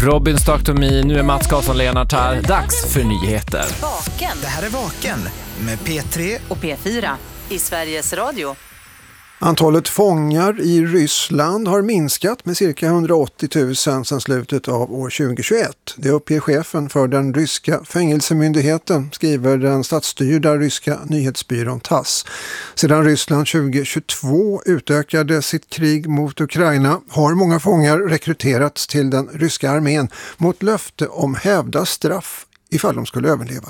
Robin Starktomi, nu är Mats Karlsson-Lennart här. Dags för nyheter. Vaken. Det här är Vaken med P3 och P4 i Sveriges Radio. Antalet fångar i Ryssland har minskat med cirka 180 000 sedan slutet av år 2021. Det uppger chefen för den ryska fängelsemyndigheten, skriver den statsstyrda ryska nyhetsbyrån TASS. Sedan Ryssland 2022 utökade sitt krig mot Ukraina har många fångar rekryterats till den ryska armén mot löfte om hävda straff ifall de skulle överleva.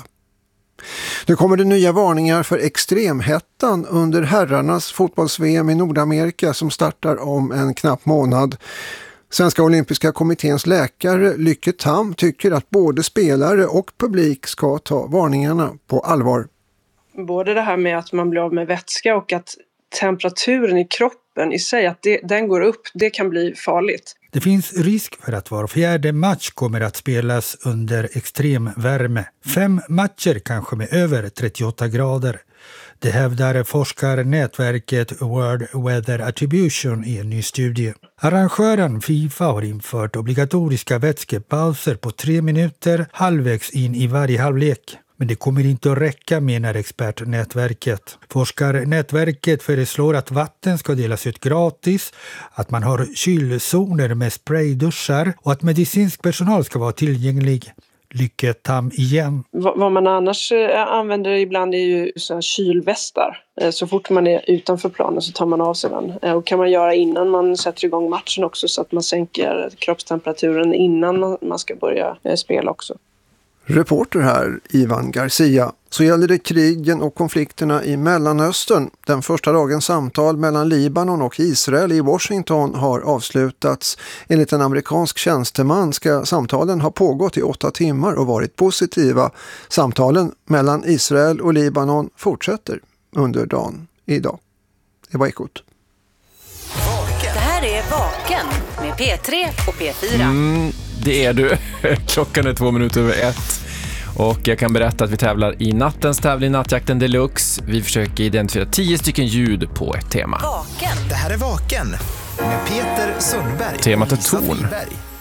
Nu kommer det nya varningar för extremhettan under herrarnas fotbolls-VM i Nordamerika som startar om en knapp månad. Svenska olympiska kommitténs läkare Lycke Tam tycker att både spelare och publik ska ta varningarna på allvar. Både det här med att man blir av med vätska och att temperaturen i kroppen i sig, att den går upp, det kan bli farligt. Det finns risk för att var fjärde match kommer att spelas under extrem värme. 5 matcher kanske med över 38 grader. Det hävdar forskarnätverket World Weather Attribution i en ny studie. Arrangören FIFA har infört obligatoriska vätskepauser på 3 minuter halvvägs in i varje halvlek. Men det kommer inte att räcka, menar expertnätverket. Forskarnätverket föreslår att vatten ska delas ut gratis, att man har kylzoner med sprayduschar och att medicinsk personal ska vara tillgänglig. Lycke Tam igen. Vad man annars använder ibland är ju såna kylvästar. Så fort man är utanför planen så tar man av sig den. Och kan man göra innan man sätter igång matchen också, så att man sänker kroppstemperaturen innan man ska börja spela också. Reporter här, Ivan Garcia. Så gäller det krigen och konflikterna i Mellanöstern. Den första dagens samtal mellan Libanon och Israel i Washington har avslutats. Enligt en amerikansk tjänsteman ska samtalen ha pågått i 8 timmar och varit positiva. Samtalen mellan Israel och Libanon fortsätter under dagen idag. Det var Ekot. Det här är Vaken med P3 och P4. Det är du. Klockan är 2:02. Och jag kan berätta att vi tävlar i nattens tävling Nattjakten Deluxe. Vi försöker identifiera 10 stycken ljud på ett tema. Vaken. Det här är Vaken med Peter Sundberg. Temat är och Lisa ton. Friberg.